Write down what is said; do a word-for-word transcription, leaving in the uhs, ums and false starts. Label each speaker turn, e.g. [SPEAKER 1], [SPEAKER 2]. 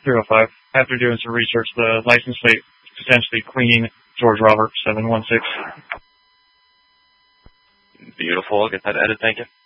[SPEAKER 1] three oh five. After doing some research, the license plate is essentially Queen George Robert seven one six.
[SPEAKER 2] Beautiful. I'll get that added. Thank you.